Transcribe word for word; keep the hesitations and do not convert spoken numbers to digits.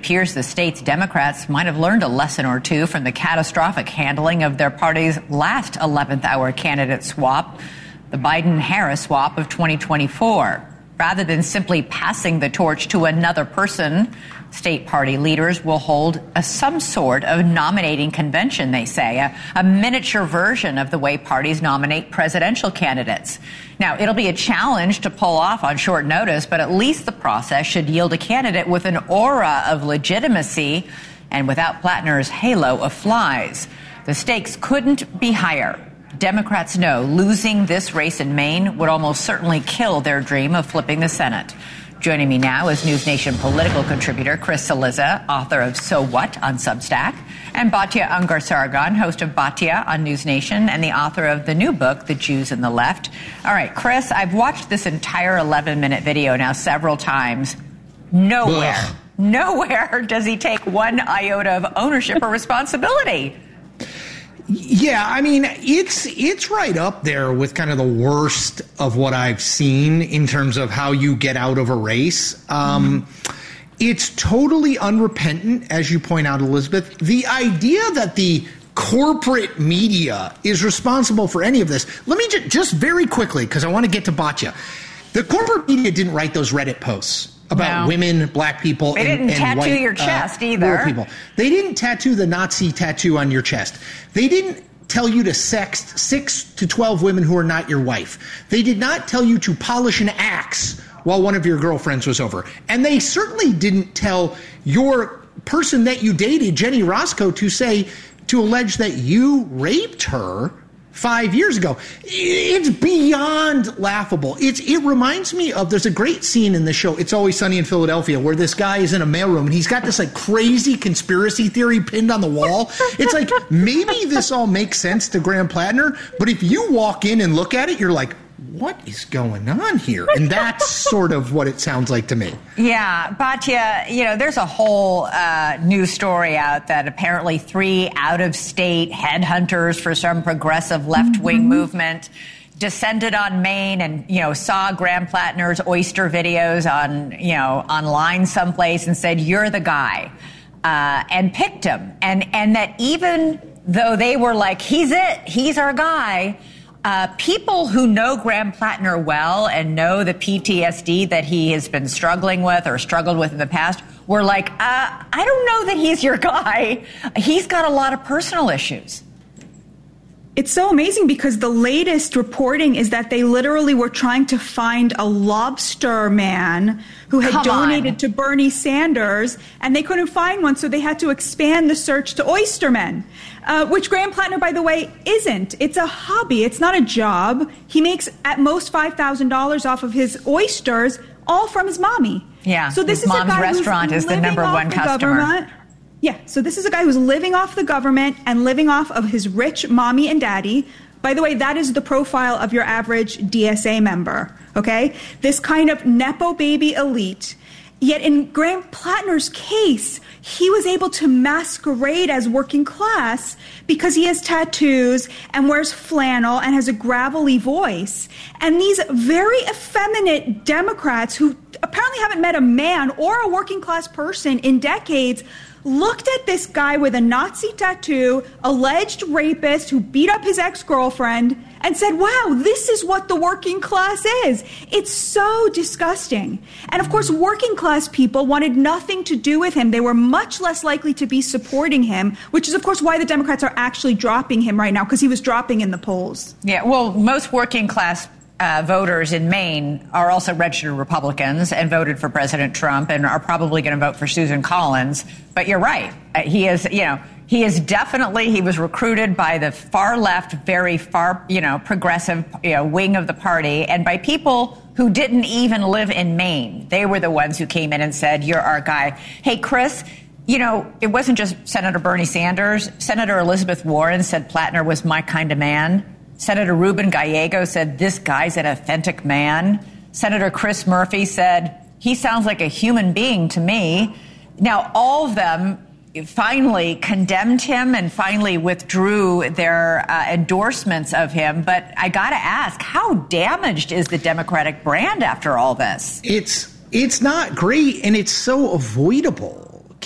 appears the state's Democrats might have learned a lesson or two from the catastrophic handling of their party's last eleventh hour candidate swap, the Biden-Harris swap of twenty twenty-four. Rather than simply passing the torch to another person, state party leaders will hold a, some sort of nominating convention, they say, a, a miniature version of the way parties nominate presidential candidates. Now, it'll be a challenge to pull off on short notice, but at least the process should yield a candidate with an aura of legitimacy and without Plattner's halo of flies. The stakes couldn't be higher. Democrats know losing this race in Maine would almost certainly kill their dream of flipping the Senate. Joining me now is News Nation political contributor Chris Cillizza, author of So What on Substack, and Batya Ungar-Sargon, host of Batya on News Nation and the author of the new book, The Jews and the Left. All right, Chris, I've watched this entire eleven-minute video now several times. Nowhere, Ugh. nowhere does he take one iota of ownership or responsibility. Yeah, I mean, it's it's right up there with kind of the worst of what I've seen in terms of how you get out of a race. Um, mm-hmm. It's totally unrepentant, as you point out, Elizabeth. The idea that the corporate media is responsible for any of this. Let me ju- just very quickly, because I want to get to Batya. The corporate media didn't write those Reddit posts about no. women, black people, they and, didn't and tattoo white, your chest uh, either. People. They didn't tattoo the Nazi tattoo on your chest. They didn't tell you to sext six to twelve women who are not your wife. They did not tell you to polish an axe while one of your girlfriends was over. And they certainly didn't tell your person that you dated, Jenny Roscoe, to say, to allege that you raped her five years ago. It's beyond laughable. It's, it reminds me of, there's a great scene in the show, It's Always Sunny in Philadelphia, where this guy is in a mailroom and he's got this like crazy conspiracy theory pinned on the wall. It's like, maybe this all makes sense to Graham Plattner, but if you walk in and look at it, you're like, what is going on here? And that's sort of what it sounds like to me. Yeah, Batya, you know, there's a whole uh, news story out that apparently three out-of-state headhunters for some progressive left-wing mm-hmm. movement descended on Maine and, you know, saw Graham Plattner's oyster videos on, you know, online someplace and said, you're the guy, uh, and picked him. And, and that even though they were like, he's it, he's our guy, Uh, people who know Graham Plattner well and know the P T S D that he has been struggling with or struggled with in the past were like, uh, I don't know that he's your guy. He's got a lot of personal issues. It's so amazing because the latest reporting is that they literally were trying to find a lobster man who had Come donated on. to Bernie Sanders, and they couldn't find one, so they had to expand the search to oystermen, uh, which Graham Plattner, by the way, isn't. It's a hobby. It's not a job. He makes at most five thousand dollars off of his oysters, all from his mommy. Yeah, so this his is mom's a guy restaurant who's is the number living one off the customer. Government. Yeah, so this is a guy who's living off the government and living off of his rich mommy and daddy. By the way, that is the profile of your average D S A member, okay? This kind of Nepo baby elite. Yet in Graham Plattner's case, he was able to masquerade as working class because he has tattoos and wears flannel and has a gravelly voice. And these very effeminate Democrats who apparently haven't met a man or a working class person in decades looked at this guy with a Nazi tattoo, alleged rapist who beat up his ex-girlfriend, and said, wow, this is what the working class is. It's so disgusting. And of course, working class people wanted nothing to do with him. They were much less likely to be supporting him, which is, of course, why the Democrats are actually dropping him right now, because he was dropping in the polls. Yeah, well, most working class Uh, voters in Maine are also registered Republicans and voted for President Trump and are probably going to vote for Susan Collins. But you're right. Uh, he is, you know, he is definitely, he was recruited by the far left, very far, you know, progressive you know, wing of the party and by people who didn't even live in Maine. They were the ones who came in and said, you're our guy. Hey, Chris, you know, it wasn't just Senator Bernie Sanders. Senator Elizabeth Warren said Plattner was my kind of man. Senator Ruben Gallego said, this guy's an authentic man. Senator Chris Murphy said, he sounds like a human being to me. Now, all of them finally condemned him and finally withdrew their uh, endorsements of him. But I got to ask, how damaged is the Democratic brand after all this? It's it's not great, and it's so avoidable.